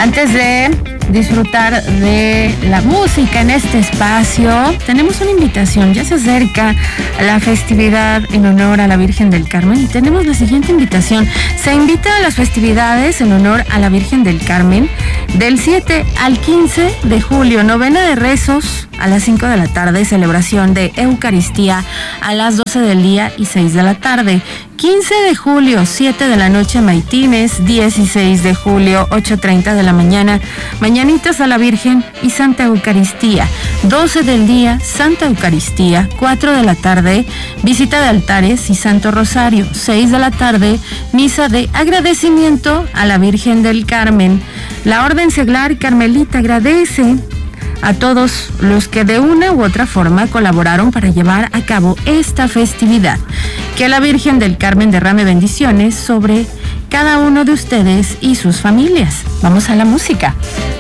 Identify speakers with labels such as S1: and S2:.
S1: Antes de disfrutar de la música en este espacio, tenemos una invitación. Ya se acerca la festividad en honor a la Virgen del Carmen y tenemos la siguiente invitación. Se invita a las festividades en honor a la Virgen del Carmen del 7 al 15 de julio, novena de rezos a las 5 de la tarde, celebración de Eucaristía a las 12 del día y 6 de la tarde. 15 de julio, 7 de la noche, maitines. 16 de julio, 8:30 de la mañana, mañanitas a la Virgen y Santa Eucaristía. 12 del día, Santa Eucaristía. 4 de la tarde, visita de altares y Santo Rosario. 6 de la tarde, misa de agradecimiento a la Virgen del Carmen. La Orden Seglar Carmelita agradece a todos los que de una u otra forma colaboraron para llevar a cabo esta festividad. Que la Virgen del Carmen derrame bendiciones sobre cada uno de ustedes y sus familias. Vamos a la música.